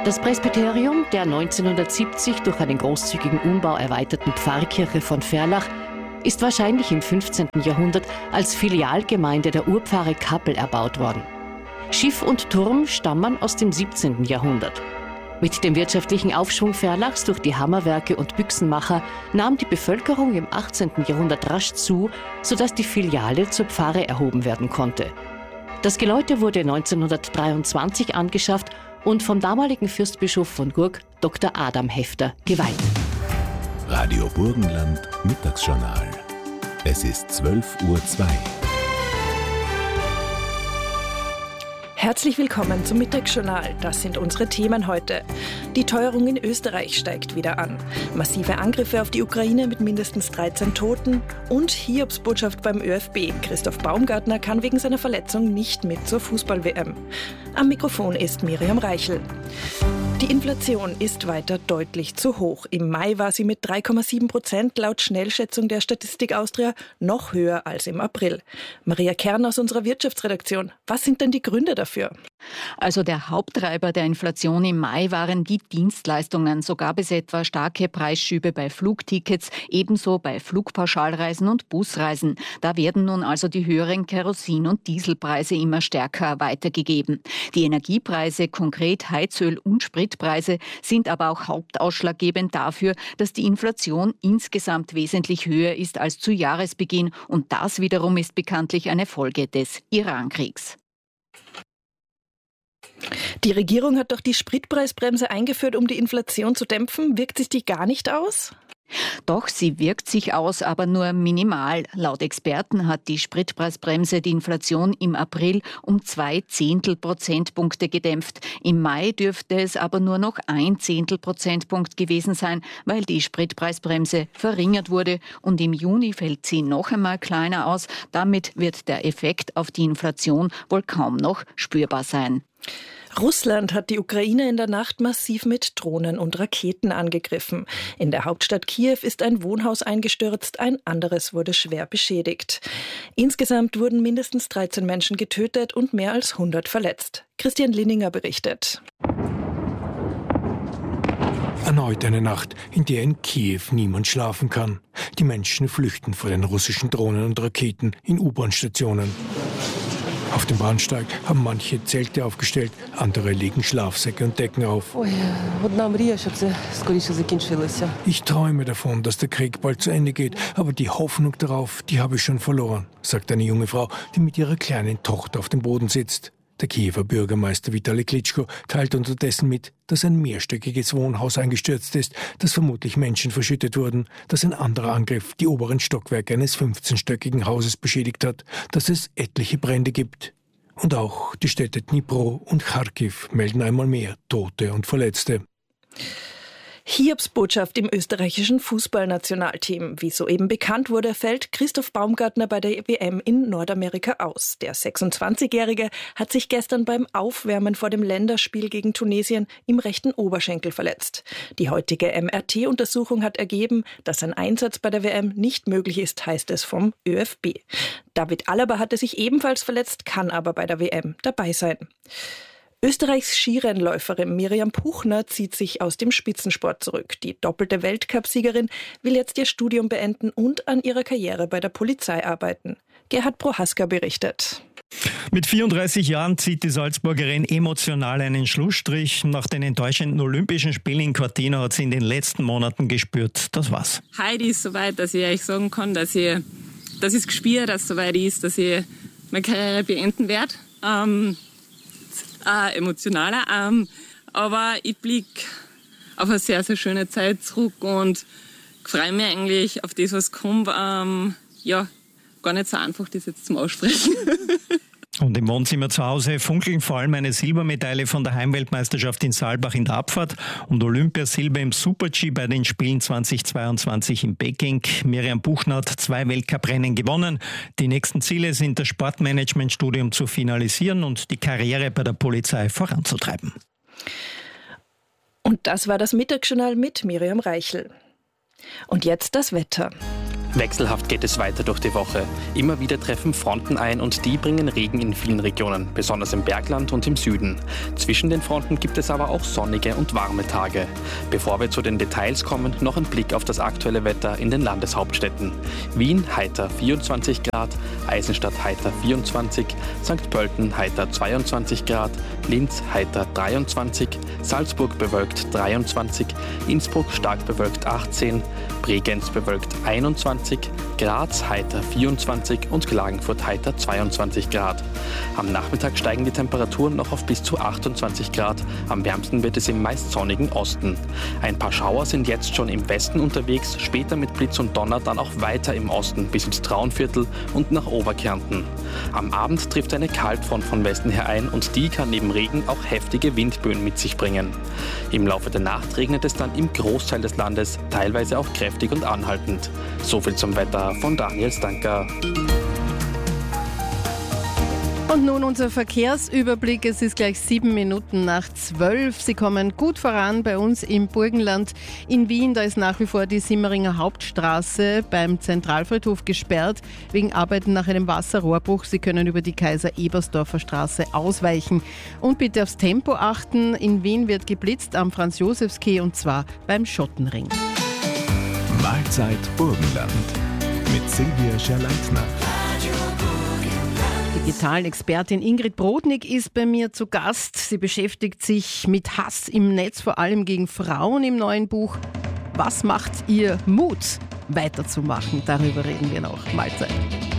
Das Presbyterium der 1970 durch einen großzügigen Umbau erweiterten Pfarrkirche von Verlach ist wahrscheinlich im 15. Jahrhundert als Filialgemeinde der Urpfarre Kappel erbaut worden. Schiff und Turm stammen aus dem 17. Jahrhundert. Mit dem wirtschaftlichen Aufschwung Verlachs durch die Hammerwerke und Büchsenmacher nahm die Bevölkerung im 18. Jahrhundert rasch zu, sodass die Filiale zur Pfarre erhoben werden konnte. Das Geläute wurde 1923 angeschafft und vom damaligen Fürstbischof von Gurk, Dr. Adam Hefter, geweiht. Radio Burgenland Mittagsjournal. Es ist 12:02 Uhr. Herzlich willkommen zum Mittagsjournal. Das sind unsere Themen heute. Die Teuerung in Österreich steigt wieder an. Massive Angriffe auf die Ukraine mit mindestens 13 Toten. Und Hiobsbotschaft beim ÖFB. Christoph Baumgartner kann wegen seiner Verletzung nicht mit zur Fußball-WM. Am Mikrofon ist Miriam Reichel. Die Inflation ist weiter deutlich zu hoch. Im Mai war sie mit 3,7% laut Schnellschätzung der Statistik Austria noch höher als im April. Maria Kern aus unserer Wirtschaftsredaktion. Was sind denn die Gründe dafür? Also der Haupttreiber der Inflation im Mai waren die Dienstleistungen. So gab es etwa starke Preisschübe bei Flugtickets, ebenso bei Flugpauschalreisen und Busreisen. Da werden nun also die höheren Kerosin- und Dieselpreise immer stärker weitergegeben. Die Energiepreise, konkret Heizöl und Spritpreise, sind aber auch hauptausschlaggebend dafür, dass die Inflation insgesamt wesentlich höher ist als zu Jahresbeginn. Und das wiederum ist bekanntlich eine Folge des Irankriegs. Die Regierung hat doch die Spritpreisbremse eingeführt, um die Inflation zu dämpfen. Wirkt sich die gar nicht aus? Doch, sie wirkt sich aus, aber nur minimal. Laut Experten hat die Spritpreisbremse die Inflation im April um 0,2 Prozentpunkte gedämpft. Im Mai dürfte es aber nur noch 0,1 Prozentpunkt gewesen sein, weil die Spritpreisbremse verringert wurde. Und im Juni fällt sie noch einmal kleiner aus. Damit wird der Effekt auf die Inflation wohl kaum noch spürbar sein. Russland hat die Ukraine in der Nacht massiv mit Drohnen und Raketen angegriffen. In der Hauptstadt Kiew ist ein Wohnhaus eingestürzt, ein anderes wurde schwer beschädigt. Insgesamt wurden mindestens 13 Menschen getötet und mehr als 100 verletzt. Christian Linninger berichtet. Erneut eine Nacht, in der in Kiew niemand schlafen kann. Die Menschen flüchten vor den russischen Drohnen und Raketen in U-Bahn-Stationen. Auf dem Bahnsteig haben manche Zelte aufgestellt, andere legen Schlafsäcke und Decken auf. Ich träume davon, dass der Krieg bald zu Ende geht, aber die Hoffnung darauf, die habe ich schon verloren, sagt eine junge Frau, die mit ihrer kleinen Tochter auf dem Boden sitzt. Der Kiewer Bürgermeister Vitali Klitschko teilt unterdessen mit, dass ein mehrstöckiges Wohnhaus eingestürzt ist, dass vermutlich Menschen verschüttet wurden, dass ein anderer Angriff die oberen Stockwerke eines 15-stöckigen Hauses beschädigt hat, dass es etliche Brände gibt. Und auch die Städte Dnipro und Charkiw melden einmal mehr Tote und Verletzte. Hiobsbotschaft im österreichischen Fußballnationalteam. Wie soeben bekannt wurde, fällt Christoph Baumgartner bei der WM in Nordamerika aus. Der 26-Jährige hat sich gestern beim Aufwärmen vor dem Länderspiel gegen Tunesien im rechten Oberschenkel verletzt. Die heutige MRT-Untersuchung hat ergeben, dass ein Einsatz bei der WM nicht möglich ist, heißt es vom ÖFB. David Alaba hatte sich ebenfalls verletzt, kann aber bei der WM dabei sein. Österreichs Skirennläuferin Miriam Puchner zieht sich aus dem Spitzensport zurück. Die doppelte Weltcupsiegerin will jetzt ihr Studium beenden und an ihrer Karriere bei der Polizei arbeiten. Gerhard Prohaska berichtet. Mit 34 Jahren zieht die Salzburgerin emotional einen Schlussstrich. Nach den enttäuschenden Olympischen Spielen in Cortina hat sie in den letzten Monaten gespürt, das war's. Heute ist es soweit, dass ich euch sagen kann, dass ich es gespürt, dass es soweit ist, dass ich meine Karriere beenden werde. Emotionaler, aber ich blicke auf eine sehr, sehr schöne Zeit zurück und freue mich eigentlich auf das, was kommt. Gar nicht so einfach, das jetzt zum Aussprechen. Und im Wohnzimmer zu Hause funkeln vor allem eine Silbermedaille von der Heimweltmeisterschaft in Saalbach in der Abfahrt und Olympiasilber im Super-G bei den Spielen 2022 in Peking. Miriam Puchner hat 2 Weltcuprennen gewonnen. Die nächsten Ziele sind, das Sportmanagement-Studium zu finalisieren und die Karriere bei der Polizei voranzutreiben. Und das war das Mittagsjournal mit Miriam Reichel. Und jetzt das Wetter. Wechselhaft geht es weiter durch die Woche. Immer wieder treffen Fronten ein und die bringen Regen in vielen Regionen, besonders im Bergland und im Süden. Zwischen den Fronten gibt es aber auch sonnige und warme Tage. Bevor wir zu den Details kommen, noch ein Blick auf das aktuelle Wetter in den Landeshauptstädten. Wien heiter 24 Grad, Eisenstadt heiter 24, St. Pölten heiter 22 Grad, Linz heiter 23, Salzburg bewölkt 23, Innsbruck stark bewölkt 18, Bregenz bewölkt 21, Graz heiter 24 und Klagenfurt heiter 22 Grad. Am Nachmittag steigen die Temperaturen noch auf bis zu 28 Grad. Am wärmsten wird es im meist sonnigen Osten. Ein paar Schauer sind jetzt schon im Westen unterwegs, später mit Blitz und Donner dann auch weiter im Osten bis ins Traunviertel und nach Oberkärnten. Am Abend trifft eine Kaltfront von Westen her ein und die kann neben Regen auch heftige Windböen mit sich bringen. Im Laufe der Nacht regnet es dann im Großteil des Landes, teilweise auch kräftig und anhaltend. So viel zum Wetter von Daniel Stanker. Und nun unser Verkehrsüberblick. Es ist gleich 7 Minuten nach 12. Sie kommen gut voran bei uns im Burgenland. In Wien, da ist nach wie vor die Simmeringer Hauptstraße beim Zentralfriedhof gesperrt, wegen Arbeiten nach einem Wasserrohrbruch. Sie können über die Kaiser-Ebersdorfer Straße ausweichen. Und bitte aufs Tempo achten. In Wien wird geblitzt am Franz-Josefs-Quai und zwar beim Schottenring. Mahlzeit Burgenland mit Silvia Scherleitner. Digitalen Expertin Ingrid Brodnik ist bei mir zu Gast. Sie beschäftigt sich mit Hass im Netz, vor allem gegen Frauen im neuen Buch. Was macht ihr Mut, weiterzumachen? Darüber reden wir noch. Mahlzeit.